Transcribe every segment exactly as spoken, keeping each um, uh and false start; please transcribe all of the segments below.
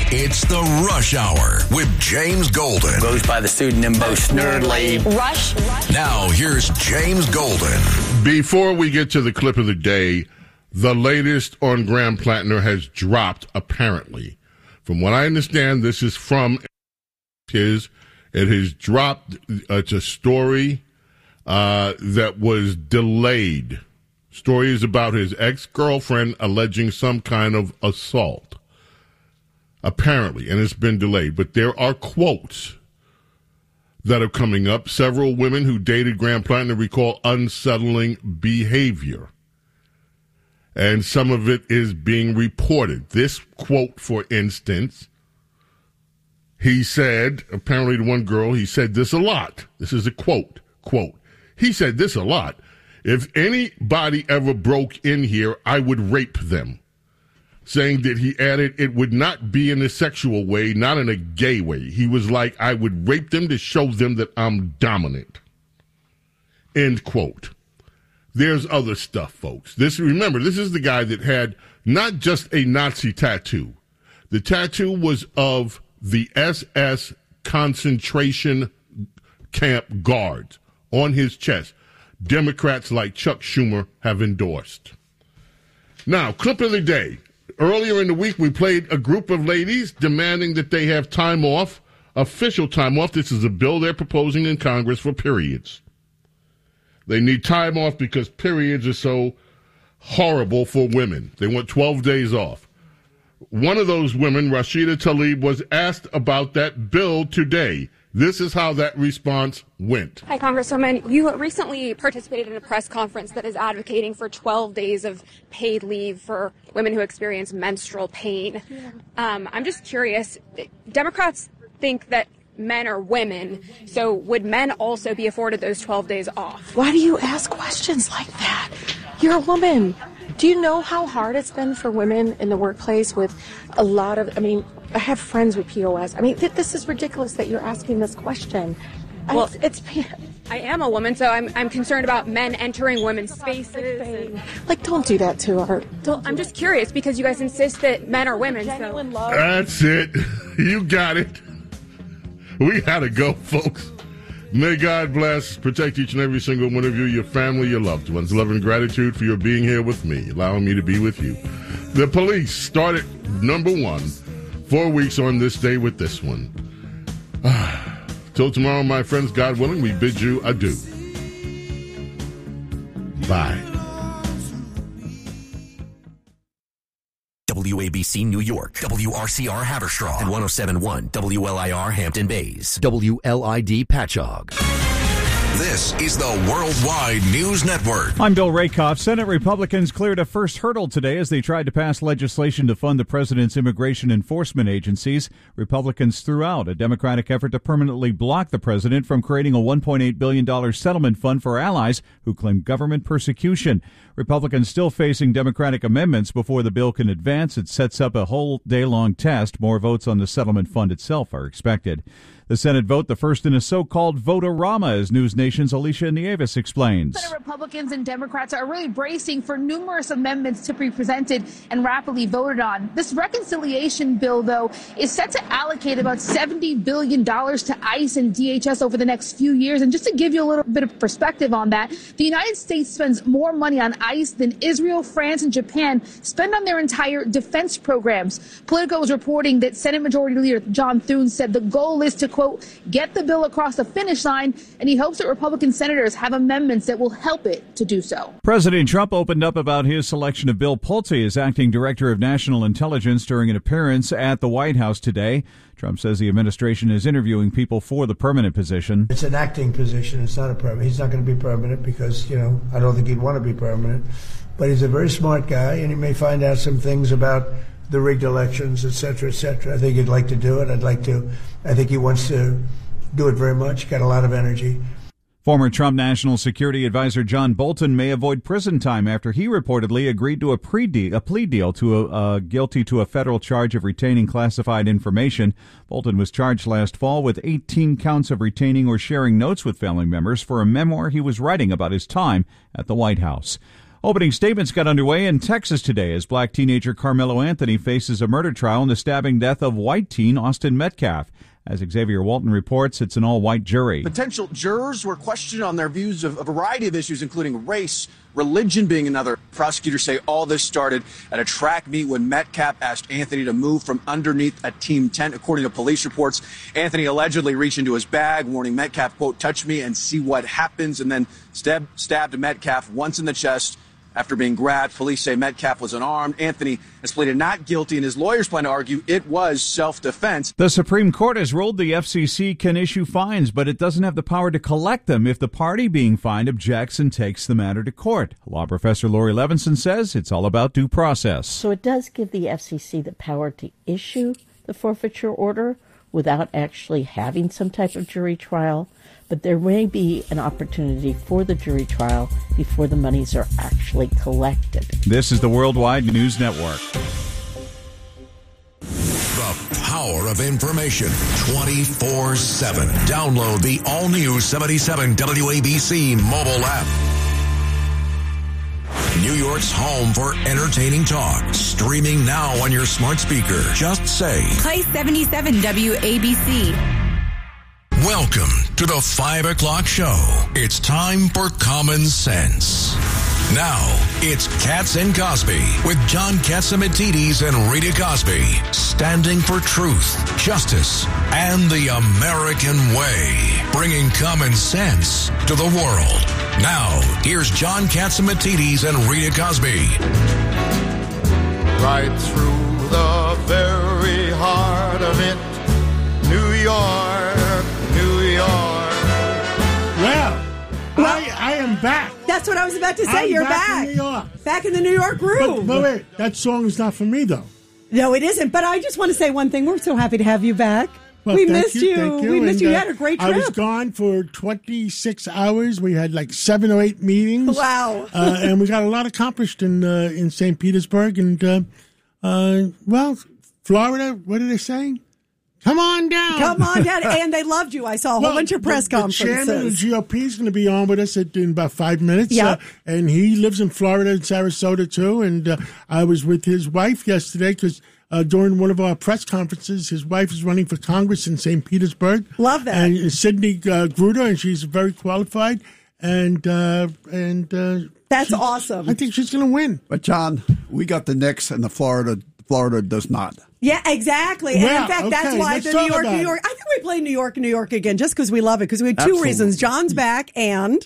It's the Rush Hour with James Golden. Goes by the pseudonym Bo Snerdley. Rush. Now, here's James Golden. Before we get to the clip of the day, the latest on Graham Plattner has dropped, apparently. From what I understand, this is from his. It has dropped. It's a story uh, that was delayed. Story is about his ex-girlfriend alleging some kind of assault. Apparently, and it's been delayed. But there are quotes that are coming up. Several women who dated Graham Plattner recall unsettling behavior. And some of it is being reported. This quote, for instance, he said, apparently to one girl, he said this a lot. This is a quote, quote. He said this a lot. If anybody ever broke in here, I would rape them. Saying that he added it would not be in a sexual way, not in a gay way. He was like, I would rape them to show them that I'm dominant. End quote. There's other stuff, folks. This, remember, this is the guy that had not just a Nazi tattoo. The tattoo was of the S S concentration camp guards on his chest. Democrats like Chuck Schumer have endorsed. Now, clip of the day. Earlier in the week, we played a group of ladies demanding that they have time off, official time off. This is a bill they're proposing in Congress for periods. They need time off because periods are so horrible for women. They want twelve days off. One of those women, Rashida Tlaib, was asked about that bill today. This is how that response went. Hi, Congresswoman. You recently participated in a press conference that is advocating for twelve days of paid leave for women who experience menstrual pain. Yeah. Um, I'm just curious, Democrats think that men are women, so would men also be afforded those twelve days off? Why do you ask questions like that? You're a woman. Do you know how hard it's been for women in the workplace with a lot of, I mean, I have friends with P O S. I mean, th- this is ridiculous that you're asking this question. Well, it's, it's I am a woman, so I'm I'm concerned about men entering women's spaces. And, like, don't do that to her. Don't. I'm just curious because you guys insist that men are women. So. That's it. You got it. We gotta go, folks. May God bless, protect each and every single one of you, your family, your loved ones. Love and gratitude for your being here with me, allowing me to be with you. The police started number one, four weeks on this day with this one. Till tomorrow, my friends, God willing, we bid you adieu. Bye. W A B C New York, W R C R Haverstraw, and one oh seven point one W L I R Hampton Bays, W L I D Patchogue. This is the Worldwide News Network. I'm Bill Rakoff. Senate Republicans cleared a first hurdle today as they tried to pass legislation to fund the president's immigration enforcement agencies. Republicans threw out a Democratic effort to permanently block the president from creating a one point eight billion dollars settlement fund for allies who claim government persecution. Republicans still facing Democratic amendments before the bill can advance. It sets up a whole day-long test. More votes on the settlement fund itself are expected. The Senate vote, the first in a so-called vote-a-rama, as News Nation's Alicia Nieves explains. Senate Republicans and Democrats are really bracing for numerous amendments to be presented and rapidly voted on. This reconciliation bill, though, is set to allocate about seventy billion dollars to ICE and D H S over the next few years. And just to give you a little bit of perspective on that, the United States spends more money on ICE than Israel, France, and Japan spend on their entire defense programs. Politico is reporting that Senate Majority Leader John Thune said the goal is to, quote, get the bill across the finish line, and he hopes that Republican senators have amendments that will help it to do so. President Trump opened up about his selection of Bill Pulte as acting director of national intelligence during an appearance at the White House today. Trump says the administration is interviewing people for the permanent position. It's an acting position. It's not a permanent. He's not going to be permanent because, you know, I don't think he'd want to be permanent. But he's a very smart guy, and he may find out some things about the rigged elections, et cetera, et cetera. I think he'd like to do it. I'd like to. I think he wants to do it very much. Got a lot of energy. Former Trump National Security Advisor John Bolton may avoid prison time after he reportedly agreed to a, pre-de- a plea deal to a, uh, guilty to a federal charge of retaining classified information. Bolton was charged last fall with eighteen counts of retaining or sharing notes with family members for a memoir he was writing about his time at the White House. Opening statements got underway in Texas today as black teenager Carmelo Anthony faces a murder trial in the stabbing death of white teen Austin Metcalf. As Xavier Walton reports, it's an all-white jury. Potential jurors were questioned on their views of a variety of issues, including race, religion being another. Prosecutors say all this started at a track meet when Metcalf asked Anthony to move from underneath a team tent. According to police reports, Anthony allegedly reached into his bag, warning Metcalf, quote, touch me and see what happens, and then stab, stabbed Metcalf once in the chest. After being grabbed, police say Metcalf was unarmed. Anthony has pleaded not guilty, and his lawyers plan to argue it was self-defense. The Supreme Court has ruled the F C C can issue fines, but it doesn't have the power to collect them if the party being fined objects and takes the matter to court. Law professor Lori Levinson says it's all about due process. So it does give the F C C the power to issue the forfeiture order without actually having some type of jury trial. But there may be an opportunity for the jury trial before the monies are actually collected. This is the Worldwide News Network. The power of information twenty-four seven. Download the all-new seventy-seven W A B C mobile app. New York's home for entertaining talk. Streaming now on your smart speaker. Just say, play seventy-seven W A B C. Welcome to the five o'clock show. It's time for Common Sense. Now, it's Katz and Cosby with John Catsimatidis and Rita Cosby, standing for truth, justice, and the American way, bringing common sense to the world. Now, here's John Catsimatidis and Rita Cosby. Right through the very heart of it, New York, New York. Well, I, I am back. That's what I was about to say. I'm You're back. back. in New York. Back in the New York groove. But, but wait, that song is not for me, though. No, it isn't. But I just want to say one thing. We're so happy to have you back. Well, we thank missed you. you. Thank you. We missed And, you. You uh, had a great I trip. was gone for twenty-six hours. We had like seven or eight meetings. Wow. uh, and we got a lot accomplished in uh, in Saint Petersburg. And, uh, uh, well, Florida, what are they saying? Come on down. Come on down. And they loved you. I saw a whole Well, bunch of press the, conferences. The chairman of the G O P is going to be on with us at, in about five minutes. Yeah. Uh, and he lives in Florida and Sarasota, too. And uh, I was with his wife yesterday because uh, during one of our press conferences, his wife is running for Congress in Saint Petersburg. Love that. And uh, Sydney uh, Gruder, and she's very qualified. And, uh, and uh, That's she, awesome. I think she's going to win. But, John, we got the Knicks, and the Florida Florida does not. Yeah, exactly. And Well, in fact, okay, that's why let's the New talk York, about New it. York. I think we play New York, New York again just because we love it. Because we had two Absolutely. reasons. John's back and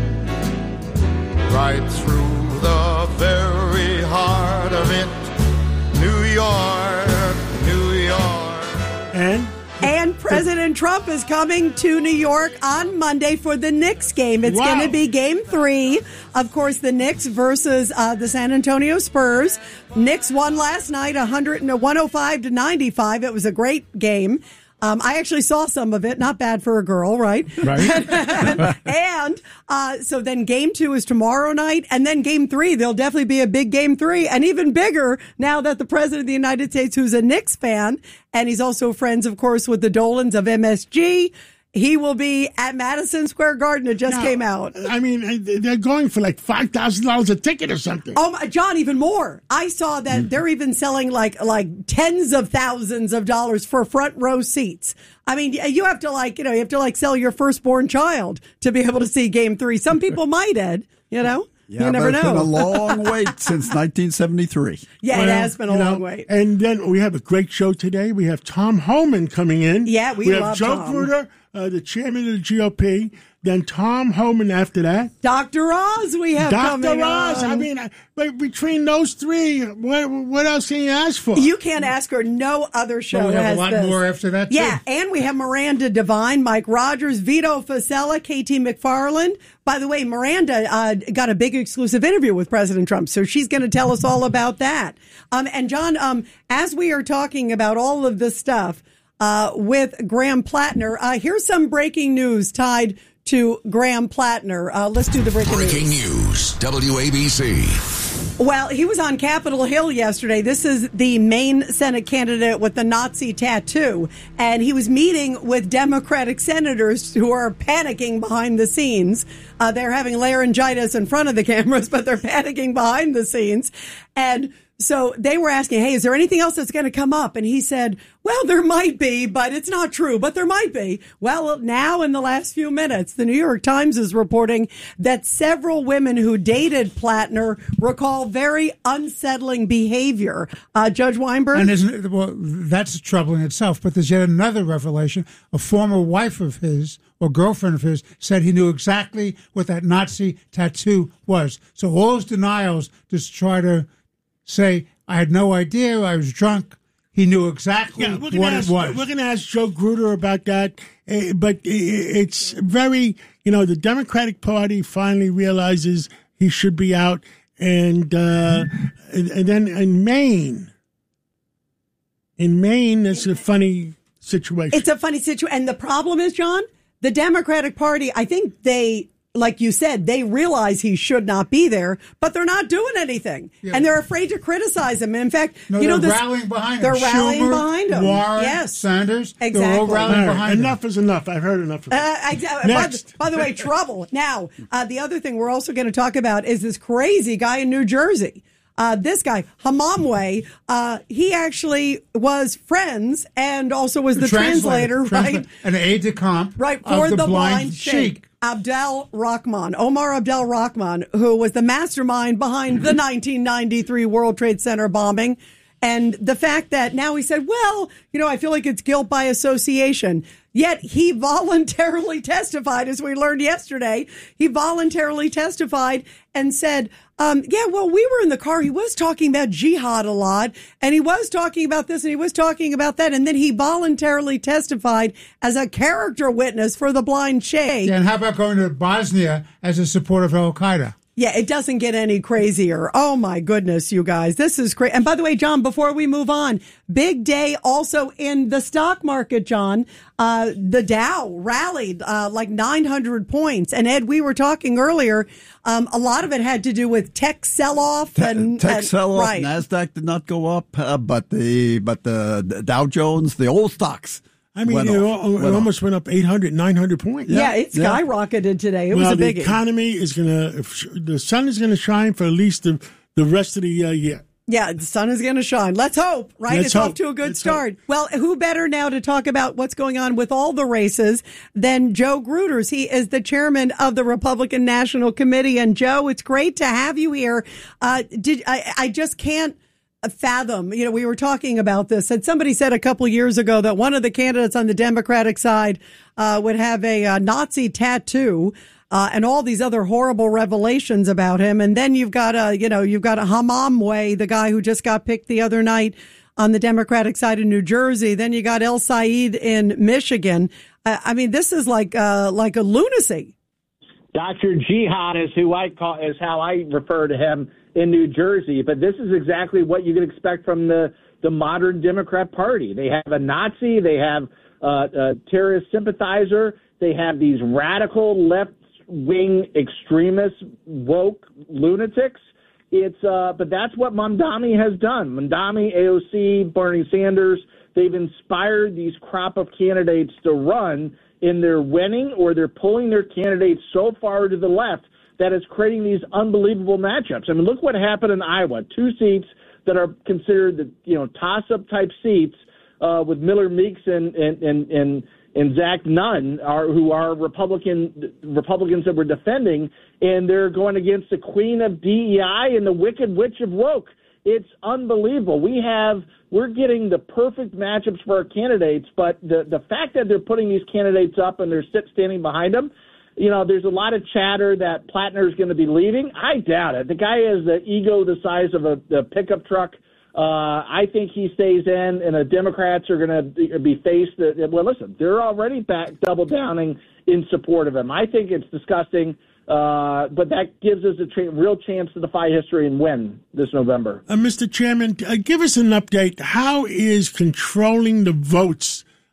Right through the very heart of it, New York, New York. And? And President Trump is coming to New York on Monday for the Knicks game. It's Wow. going to be game three. Of course, the Knicks versus uh, the San Antonio Spurs. Knicks won last night one hundred, one oh five to ninety-five. It was a great game. Um, I actually saw some of it. Not bad for a girl, right? Right. and uh, so then game two is tomorrow night. And then game three, there'll definitely be a big game three. And even bigger now that the President of the United States, who's a Knicks fan, and he's also friends, of course, with the Dolans of M S G, he will be at Madison Square Garden. It just Now, came out. I mean, they're going for like five thousand dollars a ticket or something. Oh, my, John, even more. I saw that they're even selling like like tens of thousands of dollars for front row seats. I mean, you have to like, you know, you have to like sell your firstborn child to be able to see game three. Some people might, Ed, you know? Yeah, you never but it's know. been a long wait since nineteen seventy-three. Yeah, Well, it has been a you know, long wait. And then we have a great show today. We have Tom Homan coming in. Yeah, we we have love Joe Tom. Gruder, uh, the chairman of the G O P. Then Tom Homan after that. Doctor Oz we have Doctor coming Oz. on. I mean, I- but between those three, what, what else can you ask for? You can't ask her. No other show Well, we have a has lot this. more after that, too. Yeah, and we have Miranda Devine, Mike Rogers, Vito Fasella, K T McFarland. By the way, Miranda uh, got a big exclusive interview with President Trump, so she's going to tell us all about that. Um, and John, um, as we are talking about all of this stuff uh, with Graham Plattner, uh, here's some breaking news tied to Graham Plattner. Uh, let's do the breaking, Breaking news. news, W A B C. Well, he was on Capitol Hill yesterday. This is the Maine Senate candidate with the Nazi tattoo. And he was meeting with Democratic senators who are panicking behind the scenes. Uh, they're having laryngitis in front of the cameras, but they're panicking behind the scenes. And so they were asking, hey, is there anything else that's going to come up? And he said, well, there might be, but it's not true, but there might be. Well, now in the last few minutes, the New York Times is reporting that several women who dated Plattner recall very unsettling behavior. Uh, Judge Weinberg? And isn't it, well, that's troubling itself, but there's yet another revelation. A former wife of his or girlfriend of his said he knew exactly what that Nazi tattoo was. So all his denials just try to say, I had no idea, I was drunk. He knew exactly yeah, what ask, it was. We're going to ask Joe Gruder about that. Uh, but it's very, you know, the Democratic Party finally realizes he should be out. And, uh, and, and then in Maine, in Maine, it's a funny situation. It's a funny situation. And the problem is, John, the Democratic Party, I think they... like you said, they realize he should not be there, but they're not doing anything. Yeah. And they're afraid to criticize him. In fact, no, you know, they're this, rallying behind they're him. They're rallying Schumer, behind him. Warren, yes. Sanders, exactly. they're all rallying right, behind enough him. is enough. I've heard enough of that. Uh, Next. By, by the way, trouble. Now, uh, the other thing we're also going to talk about is this crazy guy in New Jersey. Uh, this guy, Hamamwe, uh, he actually was friends and also was the, the translator, translator, right? An aide-de-camp right, for of the, the blind, blind sheik. sheik. Abdel Rahman, Omar Abdel Rahman, who was the mastermind behind the nineteen ninety-three World Trade Center bombing. And the fact that now he said, well, you know, I feel like it's guilt by association. Yet he voluntarily testified, as we learned yesterday. He voluntarily testified and said, um, yeah, well, we were in the car. He was talking about jihad a lot, and he was talking about this, and he was talking about that. And then he voluntarily testified as a character witness for the blind sheikh. Yeah, and how about going to Bosnia as a supporter of Al-Qaeda? Yeah, it doesn't get any crazier. Oh, my goodness, you guys. This is great. And by the way, John, before we move on, big day also in the stock market, John. Uh, the Dow rallied uh, like nine hundred points. And Ed, we were talking earlier, um, a lot of it had to do with tech sell-off. and Tech and, sell-off, right. NASDAQ did not go up, uh, but the but the, the Dow Jones, the old stocks, I mean, it, off, it went almost off. went up eight hundred, nine hundred points. Yeah, yeah it skyrocketed yeah. today. It well, was a the biggie. The economy is going to, the sun is going to shine for at least the, the rest of the uh, year. Yeah, the sun is going to shine. Let's hope, right? Let's it's hope. off to a good Let's start. Hope. Well, who better now to talk about what's going on with all the races than Joe Gruters? He is the chairman of the Republican National Committee. And Joe, it's great to have you here. Uh, did I, I just can't fathom, you know, we were talking about this, and somebody said a couple years ago that one of the candidates on the Democratic side uh, would have a, a Nazi tattoo. Uh, and all these other horrible revelations about him. And then you've got a, you know, you've got a Hamamwe, the guy who just got picked the other night on the Democratic side in New Jersey. Then you got El Said in Michigan. Uh, I mean, this is like, uh, like a lunacy. Doctor Jihad is who I call, is how I refer to him in New Jersey. But this is exactly what you can expect from the, the modern Democrat Party. They have a Nazi, they have uh, a terrorist sympathizer, they have these radical left wing extremists, woke lunatics. It's uh, but that's what Mamdani has done. Mamdani, A O C, Bernie Sanders, they've inspired these crop of candidates to run, and they're winning or they're pulling their candidates so far to the left that it's creating these unbelievable matchups. I mean, look what happened in Iowa. Two seats that are considered the you know toss-up type seats uh, with Miller Meeks and and and. and and Zach Nunn, are, who are Republican Republicans that we're defending, and they're going against the queen of D E I and the wicked witch of woke. It's unbelievable. We have we're getting the perfect matchups for our candidates, but the the fact that they're putting these candidates up and they're sit standing behind them, you know, there's a lot of chatter that Plattner is going to be leaving. I doubt it. The guy has the ego the size of a, a pickup truck. Uh, I think he stays in, and the Democrats are going to be faced. Well, listen, they're already back double downing in support of him. I think it's disgusting, uh, but that gives us a tra- real chance to defy history and win this November. Uh, Mister Chairman, uh, give us an update. How is controlling the votes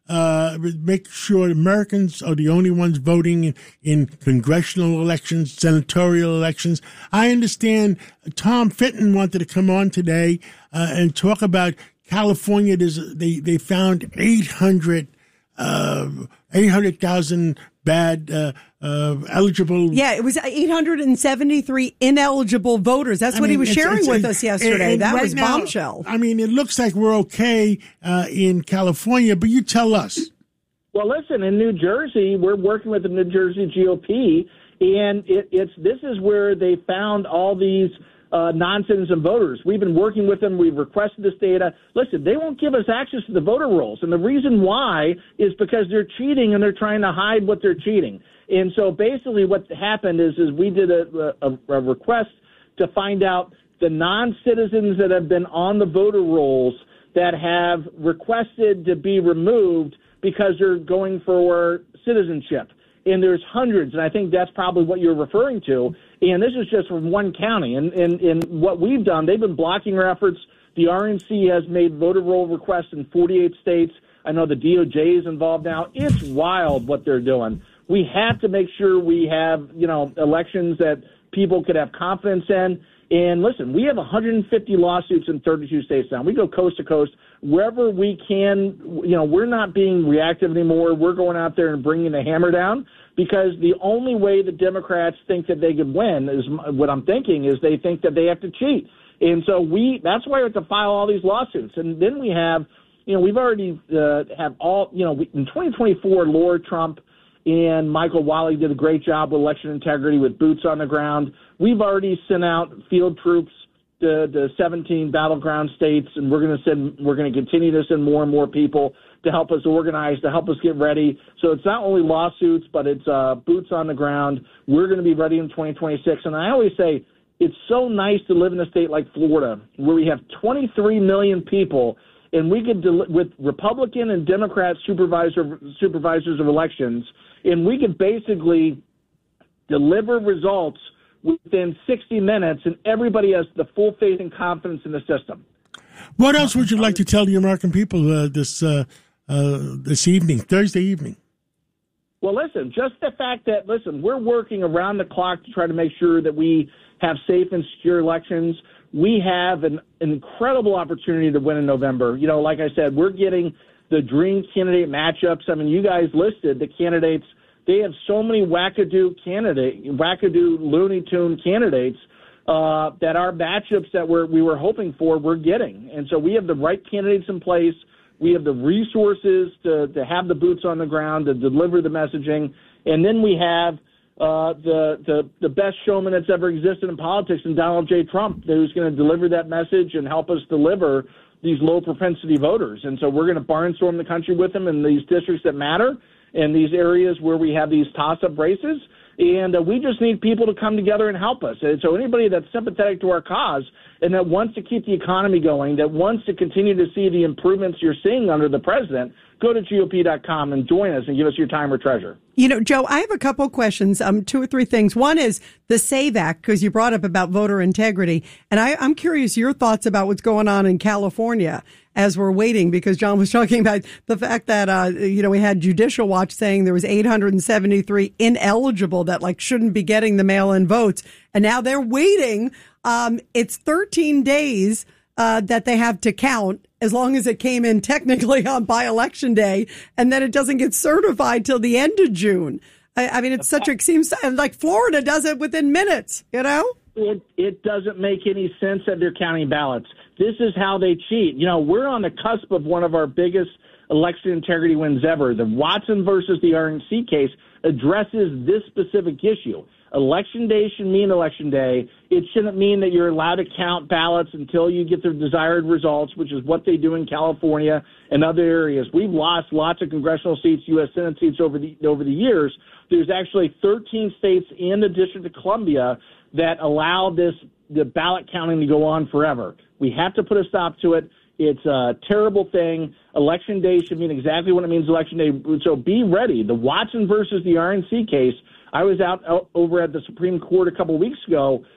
uh, make sure Americans are the only ones voting in, in congressional elections, senatorial elections. I understand Tom Fitton wanted to come on today uh, and talk about California. There's, they, they found eight hundred, uh, eight hundred thousand bad, uh, uh, eligible. Yeah, it was eight hundred seventy-three ineligible voters. That's I what mean, he was it's- sharing it's- with it's- us yesterday. and- and that right was now, bombshell. I mean, it looks like we're okay uh, in California, but you tell us. Well, listen, in New Jersey, we're working with the New Jersey G O P, and it, it's this is where they found all these uh, non-citizen voters. We've been working with them. We've requested this data. Listen, they won't give us access to the voter rolls, and the reason why is because they're cheating and they're trying to hide what they're cheating. And so basically what happened is, is we did a, a, a request to find out the non-citizens that have been on the voter rolls that have requested to be removed because they're going for citizenship. And there's hundreds, and I think that's probably what you're referring to. And this is just from one county. And, and, and what we've done, they've been blocking our efforts. The R N C has made voter roll requests in forty-eight states. I know the D O J is involved now. It's wild what they're doing. We have to make sure we have, you know, elections that people could have confidence in. And listen, we have one hundred fifty lawsuits in thirty-two states now. We go coast to coast. Wherever we can, you know, we're not being reactive anymore. We're going out there and bringing the hammer down, because the only way the Democrats think that they could win is what I'm thinking is they think that they have to cheat. And so we, that's why we have to file all these lawsuits. And then we have, you know, we've already uh, have all, you know, we, in twenty twenty-four, Laura Trump and Michael Wiley did a great job with election integrity with boots on the ground. We've already sent out field troops to the seventeen battleground states, and we're going to send, we're going to continue to send more and more people to help us organize, to help us get ready. So it's not only lawsuits, but it's uh, boots on the ground. We're going to be ready in twenty twenty-six. And I always say it's so nice to live in a state like Florida, where we have twenty-three million people, and we could, del- with Republican and Democrat supervisor supervisors of elections, and we could basically deliver results within sixty minutes, and everybody has the full faith and confidence in the system. What else would you like to tell the American people uh, this uh, uh, this evening, Thursday evening? Well, listen, just the fact that, listen, we're working around the clock to try to make sure that we have safe and secure elections. We have an, an incredible opportunity to win in November. You know, like I said, we're getting the dream candidate matchups. I mean, you guys listed the candidates. They have so many wackadoo candidate, wackadoo Looney Tune candidates uh, that our matchups that we're, we were hoping for, we're getting. And so we have the right candidates in place. We have the resources to, to have the boots on the ground, to deliver the messaging. And then we have uh, the, the, the best showman that's ever existed in politics in Donald J. Trump, who's going to deliver that message and help us deliver these low propensity voters. And so we're going to barnstorm the country with them in these districts that matter, in these areas where we have these toss-up races. And uh, we just need people to come together and help us. And so anybody that's sympathetic to our cause and that wants to keep the economy going, that wants to continue to see the improvements you're seeing under the president, go to G O P dot com and join us and give us your time or treasure. You know, Joe, I have a couple of questions, um, two or three things. One is the SAVE Act, because you brought up about voter integrity. And I, I'm curious your thoughts about what's going on in California as we're waiting, because John was talking about the fact that, uh, you know, we had Judicial Watch saying there was eight hundred seventy-three ineligible that like shouldn't be getting the mail-in votes. And now they're waiting. Um, it's thirteen days uh, that they have to count, as long as it came in technically on by election day, and then it doesn't get certified till the end of June. I, I mean, it's such a, it seems like Florida does it within minutes, you know? It, it doesn't make any sense that they're counting ballots. This is how they cheat. You know, we're on the cusp of one of our biggest election integrity wins ever. The Watson versus the R N C case addresses this specific issue. Election day should mean election day. It shouldn't mean that you're allowed to count ballots until you get the desired results, which is what they do in California and other areas. We've lost lots of congressional seats, U S Senate seats over the over the years. There's actually thirteen states in the District of Columbia that allow this the ballot counting to go on forever. We have to put a stop to it. It's a terrible thing. Election day should mean exactly what it means election day. So be ready. The Watson versus the R N C case, I was out over at the Supreme Court a couple of weeks ago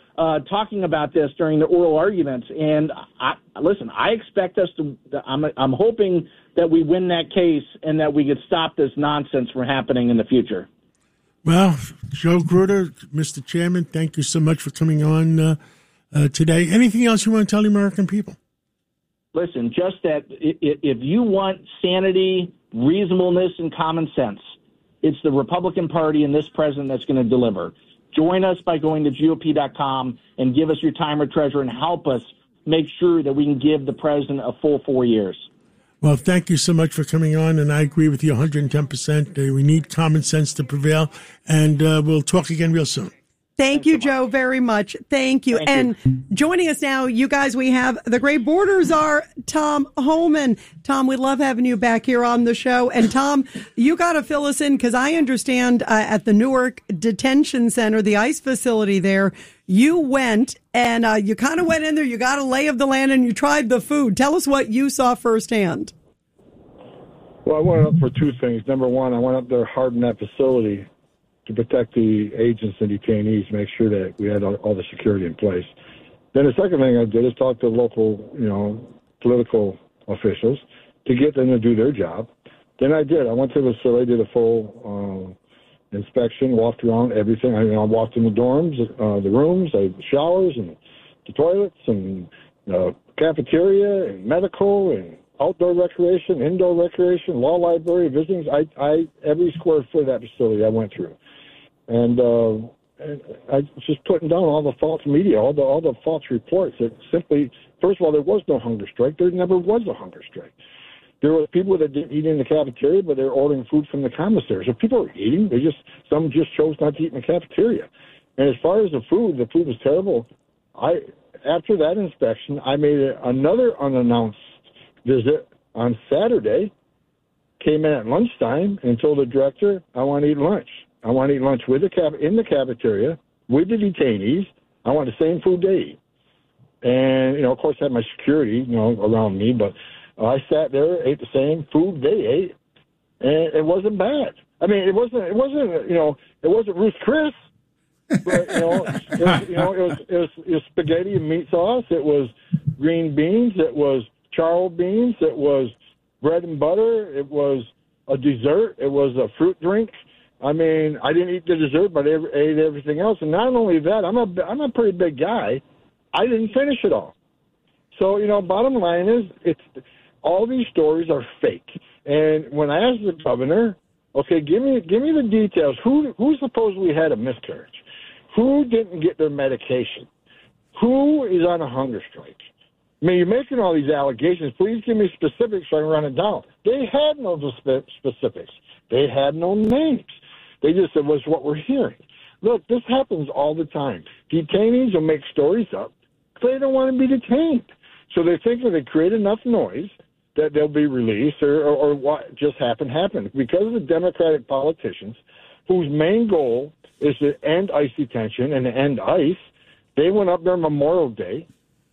uh, talking about this during the oral arguments. And I, listen, I expect us to. I'm I'm hoping that we win that case and that we could stop this nonsense from happening in the future. Well, Joe Grutter, Mister Chairman, thank you so much for coming on uh, uh, today. Anything else you want to tell the American people? Listen, just that if you want sanity, reasonableness, and common sense, it's the Republican Party and this president that's going to deliver. Join us by going to G O P dot com and give us your time or treasure and help us make sure that we can give the president a full four years. Well, thank you so much for coming on, and I agree with you one hundred ten percent. Uh, we need common sense to prevail, and uh, we'll talk again real soon. Thank you, Joe, very much. Thank you. Thank and you. Joining us now, you guys, we have the great border czar, Tom Homan. Tom, we love having you back here on the show. And Tom, you got to fill us in because I understand uh, at the Newark Detention Center, the ICE facility there, you went and uh, you kind of went in there, you got a lay of the land and you tried the food. Tell us what you saw firsthand. Well, I went up for two things. Number one, I went up there hard in that facility to protect the agents and detainees, make sure that we had all, all the security in place. Then the second thing I did is talk to local, you know, political officials to get them to do their job. Then I did. I went to the facility, did a full uh, inspection, walked around everything. I, you know, I walked in the dorms, uh, the rooms, the showers, and the toilets, and the cafeteria, and medical, and outdoor recreation, indoor recreation, law library, visitings. I, I every square foot of that facility I went through. And uh, I was just putting down all the false media, all the all the false reports. That simply, first of all, there was no hunger strike. There never was a hunger strike. There were people that didn't eat in the cafeteria, but they were ordering food from the commissary. So people were eating. They just some just chose not to eat in the cafeteria. And as far as the food, the food was terrible. I after that inspection, I made a, another unannounced visit on Saturday. Came in at lunchtime and told the director, "I want to eat lunch. I want to eat lunch with the caf- in the cafeteria with the detainees. I want the same food they eat." And, you know, of course, I had my security, you know, around me, but I sat there, ate the same food they ate, and it wasn't bad. I mean, it wasn't, it wasn't, you know, it wasn't Ruth Chris, but, you know, it was, you know, it was, it was, it was spaghetti and meat sauce. It was green beans. It was charro beans. It was bread and butter. It was a dessert. It was a fruit drink. I mean, I didn't eat the dessert, but I ate everything else. And not only that, I'm a, I'm a pretty big guy. I didn't finish it all. So, you know, bottom line is, it's all these stories are fake. And when I asked the governor, okay, give me give me the details. Who who supposedly had a miscarriage? Who didn't get their medication? Who is on a hunger strike? I mean, you're making all these allegations. Please give me specifics so I can run it down. They had no specifics. They had no names. They just said, "What's what we're hearing?" Look, this happens all the time. Detainees will make stories up. They don't want to be detained. So they think if they create enough noise that they'll be released, or, or, or what just happened happened. Because of the Democratic politicians whose main goal is to end ICE detention and to end ICE, they went up there Memorial Day,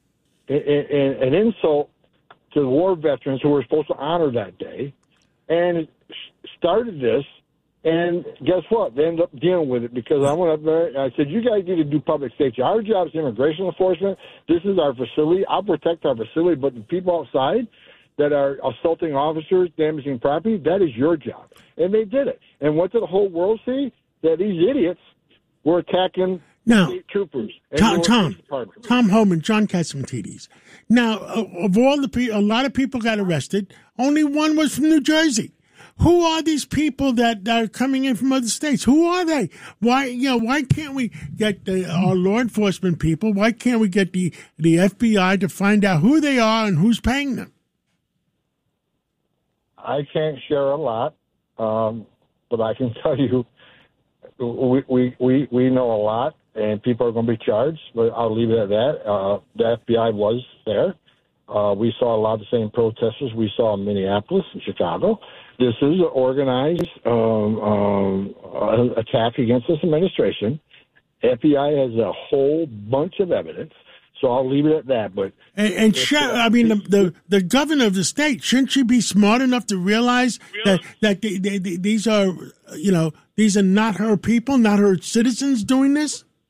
an insult to the war veterans who were supposed to honor that day, and started this. And guess what? They ended up dealing with it because I went up there and I said, "You guys need to do public safety. Our job is immigration enforcement. This is our facility. I'll protect our facility, but the people outside that are assaulting officers, damaging property, that is your job." And they did it. And what did the whole world see? That these idiots were attacking now, state troopers. Tom, Tom, Tom Homan, John Catsimatidis. Now, of all the people, a lot of people got arrested. Only one was from New Jersey. Who are these people that are coming in from other states? Who are they? Why, you know, why can't we get the, our law enforcement people? Why can't we get the, the F B I to find out who they are and who's paying them? I can't share a lot, um, but I can tell you we, we, we, we know a lot, and people are going to be charged, but I'll leave it at that. Uh, the F B I was there. Uh, we saw a lot of the same protesters we saw in Minneapolis and Chicago. This is an organized um, um, attack against this administration. F B I has a whole bunch of evidence, so I'll leave it at that. But and, and sh- I mean, the, the the governor of the state, shouldn't she be smart enough to realize that that they, they, they, these are, you know, these are not her people, not her citizens doing this?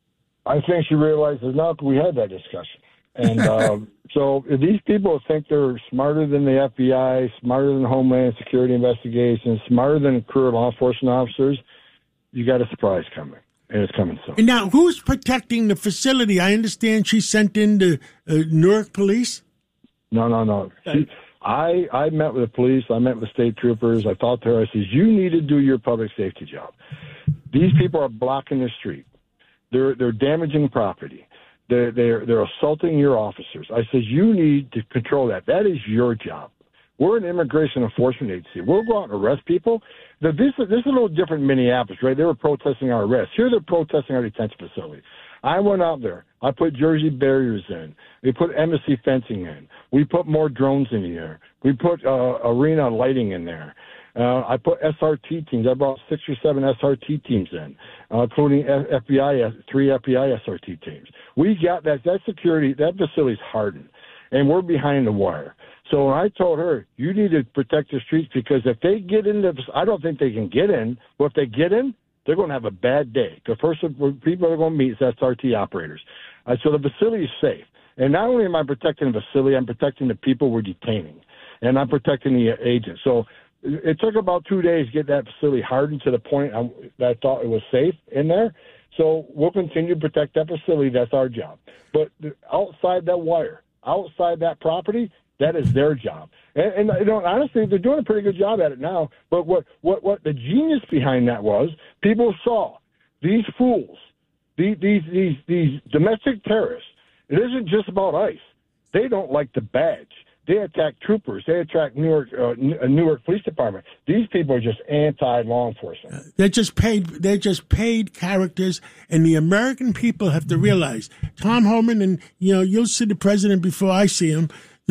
I think she realizes now that we had that discussion. And um, so if these people think they're smarter than the F B I, smarter than Homeland Security investigations, smarter than career law enforcement officers, you got a surprise coming. And it's coming soon. And now, who's protecting the facility? I understand she sent in the uh, Newark police? No, no, no. She, I, I met with the police. I met with state troopers. I talked to her. I said, you need to do your public safety job. These people are blocking the street. They're, they're damaging property. They're, they're, they're assaulting your officers. I said, you need to control that. That is your job. We're an immigration enforcement agency. We'll go out and arrest people. This, this is a little different in Minneapolis, right? They were protesting our arrest. Here they're protesting our detention facility. I went out there. I put Jersey barriers in. We put embassy fencing in. We put more drones in the air. We put uh, arena lighting in there. Uh, I put S R T teams. I brought six or seven S R T teams in, uh, including F B I, three F B I S R T teams. We got that. That security, that facility's hardened, and we're behind the wire. So I told her, you need to protect the streets because if they get into, I don't think they can get in, but if they get in, they're going to have a bad day. The first people they're going to meet is S R T operators. Uh, so the facility is safe. And not only am I protecting the facility, I'm protecting the people we're detaining, and I'm protecting the agents. So it took about two days to get that facility hardened to the point I, that I thought it was safe in there. So we'll continue to protect that facility. That's our job. But outside that wire, outside that property, that is their job. And, and you know, honestly, they're doing a pretty good job at it now. But what, what, what the genius behind that was, people saw these fools, these, these, these, these domestic terrorists. It isn't just about ICE. They don't like the badge. They attack troopers. They attack Newark, uh, Newark Police Department. These people are just anti-law enforcement. They're just paid. They're just paid characters, and the American people have to realize. Tom Homan, and you know, you'll see the president before I see him.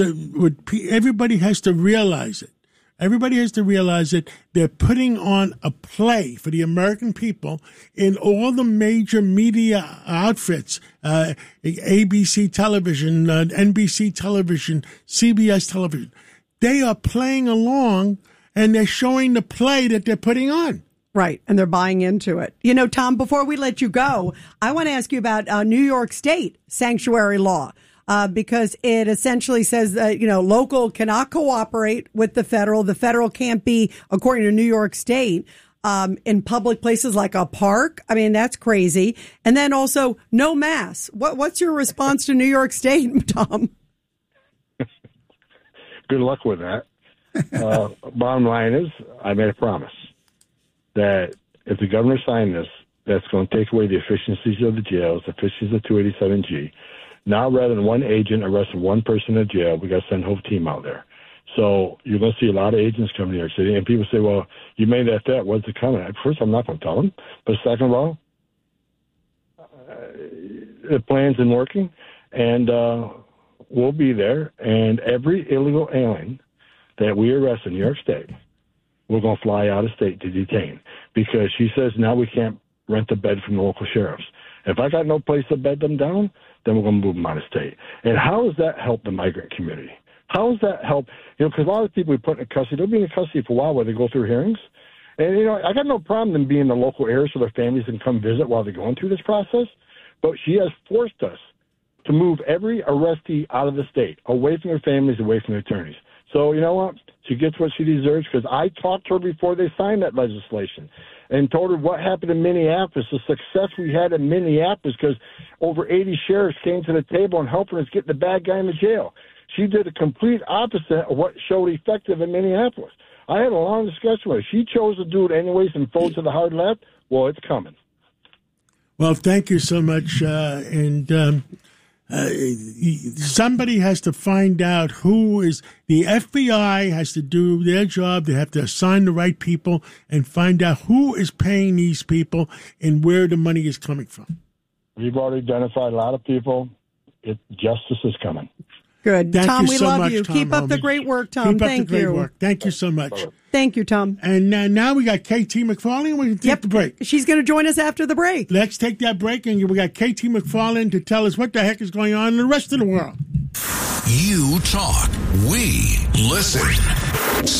The, everybody has to realize it. Everybody has to realize that they're putting on a play for the American people in all the major media outfits, uh, A B C television, uh, N B C television, C B S television. They are playing along, and they're showing the play that they're putting on. Right, and they're buying into it. You know, Tom, before we let you go, I want to ask you about uh, New York State sanctuary law. Uh, because it essentially says that, you know, local cannot cooperate with the federal. The federal can't be, according to New York State, um, in public places like a park. I mean, that's crazy. And then also no mass. What, what's your response to New York State, Tom? Good luck with that. Uh, bottom line is, I made a promise that if the governor signed this, that's going to take away the efficiencies of the jails, the efficiencies of two eighty-seven G. Now, rather than one agent arresting one person in jail, we got to send a whole team out there. So you're going to see a lot of agents come to New York City, and people say, well, you made that threat. What's it coming at? First, I'm not going to tell them. But second of all, uh, the plan's in working, and uh, we'll be there. And every illegal alien that we arrest in New York State, we're going to fly out of state to detain because she says now we can't rent a bed from the local sheriffs. If I got no place to bed them down, then we're going to move them out of state. And how does that help the migrant community? How does that help? You know, because a lot of people we put in custody, they'll be in custody for a while while they go through hearings. And, you know, I got no problem them being in the local area so their families can come visit while they're going through this process. But she has forced us to move every arrestee out of the state, away from their families, away from their attorneys. So, you know what? She gets what she deserves because I talked to her before they signed that legislation and told her what happened in Minneapolis, the success we had in Minneapolis because over eighty sheriffs came to the table and helping us get the bad guy in the jail. She did the complete opposite of what showed effective in Minneapolis. I had a long discussion with her. She chose to do it anyways and fold to the hard left. Well, it's coming. Well, thank you so much. Uh, and um, uh, somebody has to find out who is – the F B I has to do their job. They have to assign the right people and find out who is paying these people and where the money is coming from. We've already identified a lot of people. It, justice is coming. Good. Thank Tom, you we so love much, you. Tom Keep up Homan. the great work, Tom. Keep up Thank the great you. work. Thank you so much. Thank you, Tom. And uh, now we got K T McFarlane. We can take Yep. the break. She's going to join us after the break. Let's take that break, and we got K T McFarlane to tell us what the heck is going on in the rest of the world. You talk, we listen.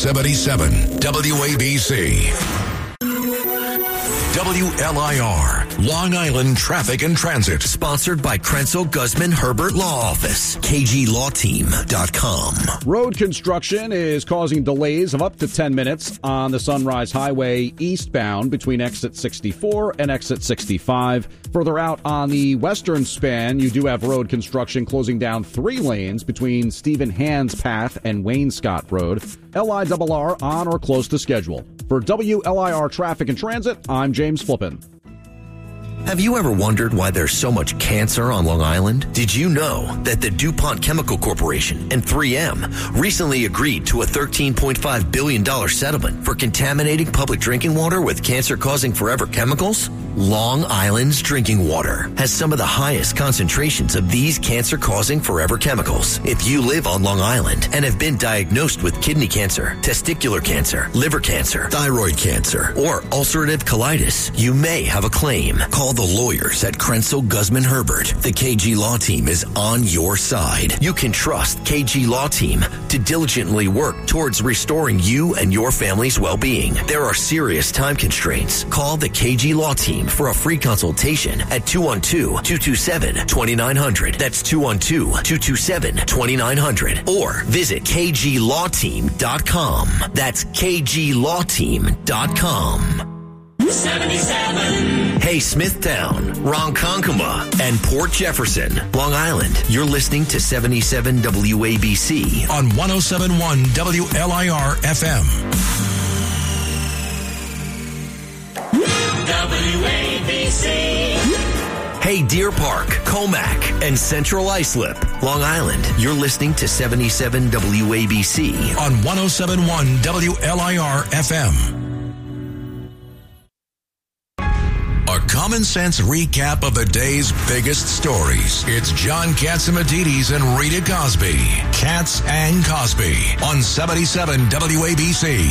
seventy-seven W A B C. W L I R. Long Island Traffic and Transit. Sponsored by Krenzel Guzman Herbert Law Office. K G law team dot com. Road construction is causing delays of up to ten minutes on the Sunrise Highway eastbound between exit sixty-four and exit sixty-five. Further out on the western span, you do have road construction closing down three lanes between Stephen Hand's Path and Wayne Scott Road. L I R R on or close to schedule. For W L I R Traffic and Transit, I'm James Flippin. Have you ever wondered why there's so much cancer on Long Island? Did you know that the DuPont Chemical Corporation and three M recently agreed to a thirteen point five billion dollars settlement for contaminating public drinking water with cancer-causing forever chemicals? Long Island's drinking water has some of the highest concentrations of these cancer-causing forever chemicals. If you live on Long Island and have been diagnosed with kidney cancer, testicular cancer, liver cancer, thyroid cancer, or ulcerative colitis, you may have a claim. Call the lawyers at Krenzel Guzman Herbert. The K G Law Team is on your side. You can trust K G Law Team to diligently work towards restoring you and your family's well-being. There are serious time constraints. Call the K G Law Team for a free consultation at two one two, two two seven, two nine zero zero. That's two one two, two two seven, two nine zero zero. Or visit K G law team dot com. That's K G law team dot com. seventy-seven. Hey, Smithtown, Ronkonkoma, and Port Jefferson, Long Island. You're listening to seventy-seven W A B C on one oh seven point one W L I R F M. W A B C. Hey, Deer Park, Comac, and Central Islip, Long Island. You're listening to seventy-seven W A B C on one oh seven point one W L I R F M. A common sense recap of the day's biggest stories. It's John Catsimatidis and Rita Cosby. Katz and Cosby on seventy-seven W A B C.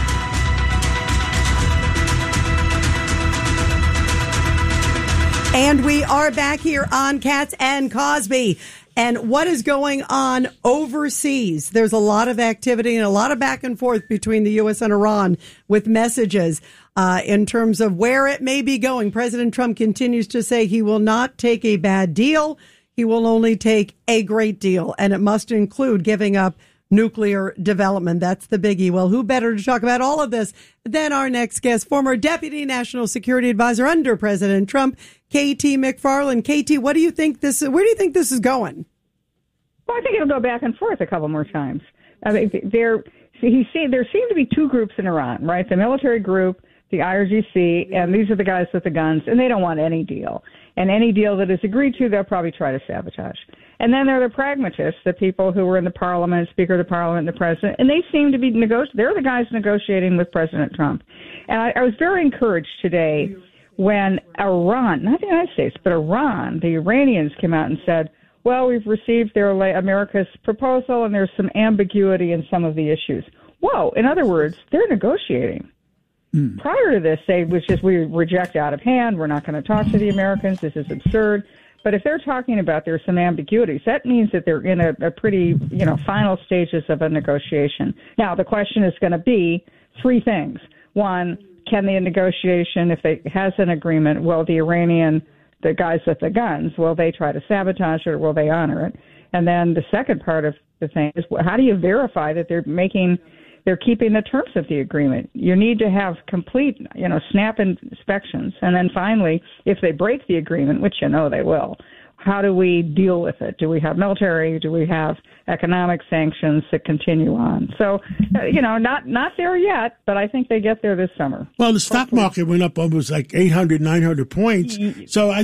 And we are back here on Katz and Cosby. And what is going on overseas? There's a lot of activity and a lot of back and forth between the U S and Iran with messages uh, in terms of where it may be going. President Trump continues to say he will not take a bad deal. He will only take a great deal, and it must include giving up nuclear development. That's the biggie. Well, who better to talk about all of this than our next guest, former Deputy National Security Advisor under President Trump, K T McFarland. K T, what do you think this is? Where do you think this is going? Well, I think it'll go back and forth a couple more times. I mean, there, he see, there seem to be two groups in Iran, right? The military group, the I R G C, and these are the guys with the guns, and they don't want any deal. And any deal that is agreed to, they'll probably try to sabotage. And then there are the pragmatists, the people who were in the parliament, Speaker of the Parliament, and the president, and they seem to be negotiating. They're the guys negotiating with President Trump. And I, I was very encouraged today when Iran, not the United States, but Iran, the Iranians came out and said, well, we've received their America's proposal, and there's some ambiguity in some of the issues. Whoa, in other words, they're negotiating. Mm. Prior to this, they was just, we reject out of hand, we're not going to talk to the Americans, this is absurd. But if they're talking about there's some ambiguities, that means that they're in a, a pretty, you know, final stages of a negotiation. Now, the question is going to be three things. One, can the negotiation, if it has an agreement, will the Iranian, the guys with the guns, will they try to sabotage it or will they honor it? And then the second part of the thing is, how do you verify that they're making, they're keeping the terms of the agreement? You need to have complete, you know, snap inspections. And then finally, if they break the agreement, which you know they will, how do we deal with it? Do we have military? Do we have economic sanctions that continue on? So, uh, you know, not not there yet, but I think they get there this summer. Well, the stock market went up almost like eight hundred, nine hundred points. So I